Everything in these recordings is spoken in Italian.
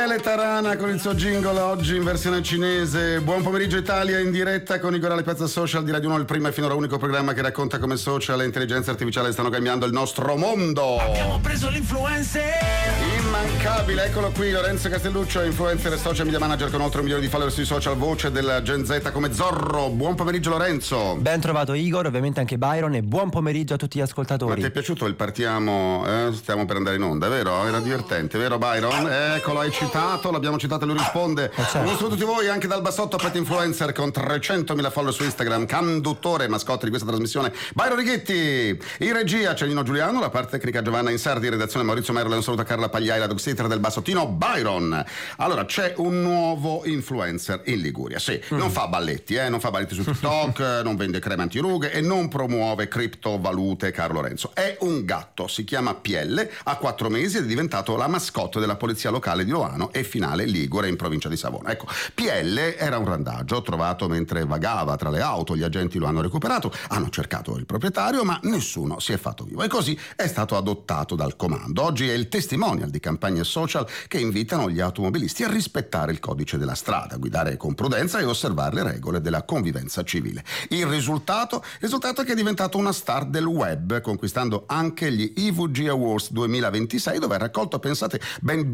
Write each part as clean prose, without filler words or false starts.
Michele Tarana con il suo jingle oggi in versione cinese. Buon pomeriggio Italia, in diretta con Igor Piazza Social di Radio 1, il primo e finora unico programma che racconta come social e intelligenza artificiale stanno cambiando il nostro mondo. Abbiamo preso l'influencer immancabile, eccolo qui Lorenzo Castelluccio, influencer e social media manager con oltre 1 milione di follower sui social, voce della Gen Z come Zorro. Buon pomeriggio Lorenzo. Ben trovato Igor, ovviamente anche Byron, e buon pomeriggio a tutti gli ascoltatori. Ma ti è piaciuto il partiamo? Stiamo per andare in onda, vero? Era divertente, vero Byron? Eccolo, hai citato, l'abbiamo citato e lui risponde. Certo. Un saluto a tutti voi anche dal bassotto pet influencer con 300.000 follower su Instagram, conduttore e mascotte di questa trasmissione Byron Righetti. In regia c'è Nino Giuliano, la parte tecnica Giovanna Insardi, in redazione Maurizio Merlo, un saluto a Carla Pagliai, la dog sitter del bassottino Byron. Allora, c'è un nuovo influencer in Liguria, sì, non fa balletti su TikTok, non vende creme antirughe e non promuove criptovalute, caro Lorenzo. È un gatto, si chiama Pielle, ha 4 mesi ed è diventato la mascotte della polizia locale di Loano e Finale Ligure in provincia di Savona. Ecco, Pielle era un randaggio trovato mentre vagava tra le auto, gli agenti lo hanno recuperato, hanno cercato il proprietario ma nessuno si è fatto vivo e così è stato adottato dal comando. Oggi è il testimonial di campagne social che invitano gli automobilisti a rispettare il codice della strada, guidare con prudenza e osservare le regole della convivenza civile. Il risultato è che è diventato una star del web, conquistando anche gli IVG Awards 2026, dove ha raccolto, pensate, ben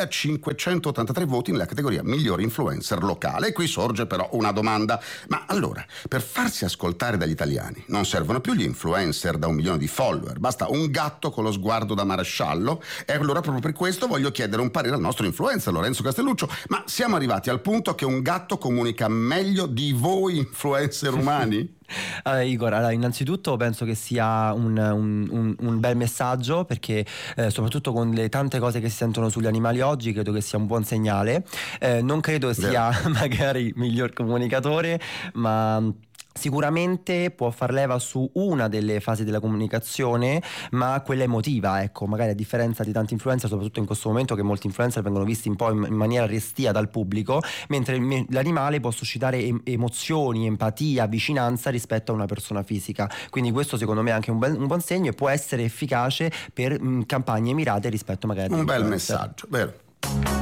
2583 voti nella categoria miglior influencer locale. E qui sorge però una domanda: ma allora, per farsi ascoltare dagli italiani non servono più gli influencer da 1 milione di follower, basta un gatto con lo sguardo da maresciallo? E allora proprio per questo voglio chiedere un parere al nostro influencer Lorenzo Castelluccio: ma siamo arrivati al punto che un gatto comunica meglio di voi influencer umani? Igor, innanzitutto penso che sia un bel messaggio, perché soprattutto con le tante cose che si sentono sugli animali oggi credo che sia un buon segnale. Non credo sia magari il miglior comunicatore, ma sicuramente può far leva su una delle fasi della comunicazione, ma quella emotiva, ecco, magari a differenza di tanti influencer, soprattutto in questo momento che molti influencer vengono visti un po' in maniera restia dal pubblico, mentre l'animale può suscitare emozioni, empatia, vicinanza rispetto a una persona fisica. Quindi questo secondo me è anche un buon segno e può essere efficace per campagne mirate rispetto magari a un bel messaggio, vero?